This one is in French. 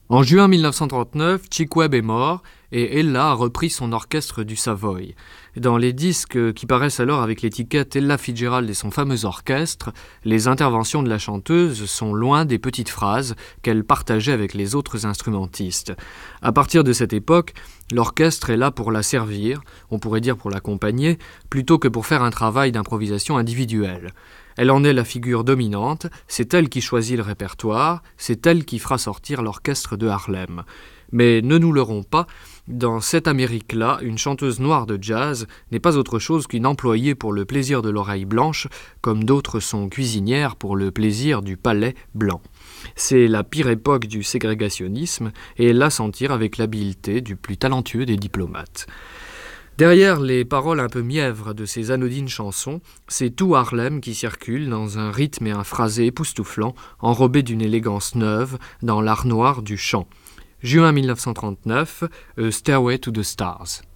En juin 1939, Chick Webb est mort et Ella a repris son orchestre du Savoy. Dans les disques qui paraissent alors avec l'étiquette Ella Fitzgerald et son fameux orchestre, les interventions de la chanteuse sont loin des petites phrases qu'elle partageait avec les autres instrumentistes. À partir de cette époque, l'orchestre est là pour la servir, on pourrait dire pour l'accompagner, plutôt que pour faire un travail d'improvisation individuelle. Elle en est la figure dominante, c'est elle qui choisit le répertoire, c'est elle qui fera sortir l'orchestre de Harlem. Mais ne nous leurrons pas, dans cette Amérique-là, une chanteuse noire de jazz n'est pas autre chose qu'une employée pour le plaisir de l'oreille blanche, comme d'autres sont cuisinières pour le plaisir du palais blanc. C'est la pire époque du ségrégationnisme, et elle la sentir avec l'habileté du plus talentueux des diplomates. Derrière les paroles un peu mièvres de ces anodines chansons, c'est tout Harlem qui circule dans un rythme et un phrasé époustouflant, enrobé d'une élégance neuve dans l'art noir du chant. Juin 1939, A Stairway to the Stars.